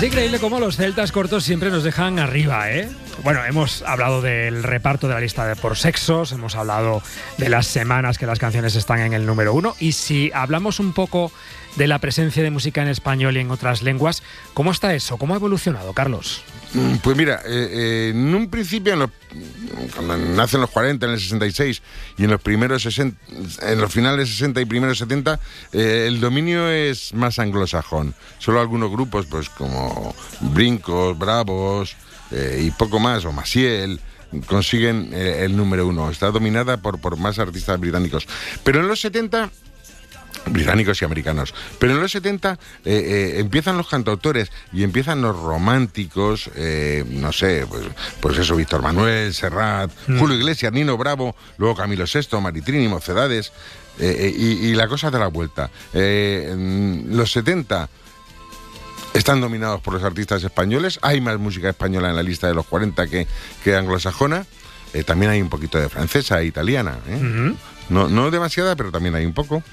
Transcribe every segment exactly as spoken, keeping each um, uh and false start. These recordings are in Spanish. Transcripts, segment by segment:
Es increíble cómo los celtas cortos siempre nos dejan arriba, ¿eh? Bueno, hemos hablado del reparto de la lista de por sexos, hemos hablado de las semanas que las canciones están en el número uno, y si hablamos un poco de la presencia de música en español y en otras lenguas, ¿cómo está eso? ¿Cómo ha evolucionado, Carlos? Pues mira, eh, eh, en un principio, en los, cuando nacen los cuarenta, en el sesenta y seis, y en los primeros sesenta, en los finales sesenta y primeros setenta, eh, el dominio es más anglosajón. Solo algunos grupos, pues como Brincos, Bravos eh, y poco más, o Maciel, consiguen eh, el número uno. Está dominada por, por más artistas británicos. Pero en los setenta... británicos y americanos. Pero en los setenta eh, eh, empiezan los cantautores y empiezan los románticos, eh, no sé, pues, pues eso, Víctor Manuel, Serrat, mm. Julio Iglesias, Nino Bravo, luego Camilo sexto, Maritrini, Mocedades, eh, eh, y, y la cosa da la vuelta. Eh, en los setenta están dominados por los artistas españoles, hay más música española en la lista de los cuarenta que, que anglosajona, eh, también hay un poquito de francesa e italiana, ¿eh? Mm-hmm. no, no demasiada, pero también hay un poco.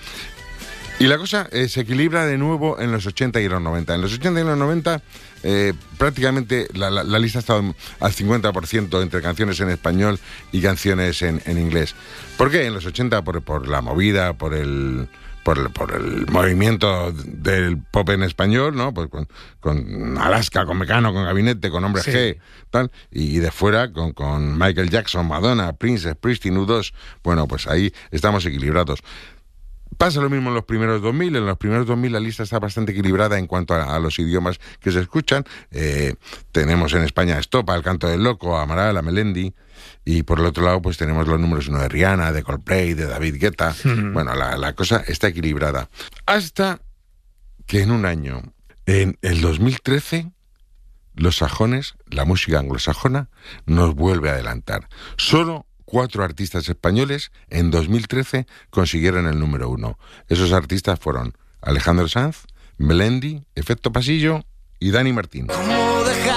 Y la cosa eh, se equilibra de nuevo en los ochenta y en los noventa. En los ochenta y en los noventa eh, prácticamente la, la, la lista ha estado al cincuenta por ciento entre canciones en español y canciones en, en inglés. ¿Por qué? En los ochenta por, por la movida, por el, por el, por el movimiento del pop en español, ¿no? Pues con, con Alaska, con Mecano, con Gabinete, con Hombre sí. G, tal. Y, y de fuera con, con Michael Jackson, Madonna, Prince, Springsteen, U dos. Bueno, pues ahí estamos equilibrados. Pasa lo mismo en los primeros dos mil. En los primeros dos mil la lista está bastante equilibrada en cuanto a, a los idiomas que se escuchan. Eh, tenemos en España a Estopa, El Canto del Loco, a Amaral, a Melendi. Y por el otro lado, pues tenemos los números uno de Rihanna, de Coldplay, de David Guetta. Mm. Bueno, la, la cosa está equilibrada. Hasta que en un año, en el dos mil trece, los sajones, la música anglosajona, nos vuelve a adelantar. Solo cuatro artistas españoles en dos mil trece consiguieron el número uno. Esos artistas fueron Alejandro Sanz, Melendi, Efecto Pasillo y Dani Martín.